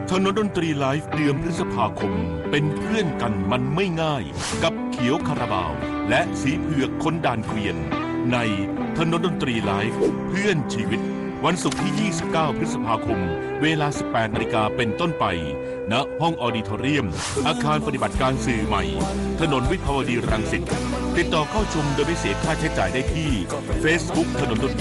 ถนนดนตรีไลฟ์เดือนพฤษภาคมเป็นเพื่อนกันมันไม่ง่ายกับเขียวคาราบาวและสีเผือกคนด่านเกวียนในถนนดนตรีไลฟ์เพื่อนชีวิตวันศุกร์ที่ 29 พฤษภาคมเวลา 18 นาฬิกาเป็นต้นไปณห้องออดิทอเรียมอาคารปฏิบัติการสื่อใหม่ถนนวิภาวดีรังสิตติดต่อเข้าชมโดยไม่เสียค่าใช้จ่ายได้ที่ Facebook ถนนดนตรี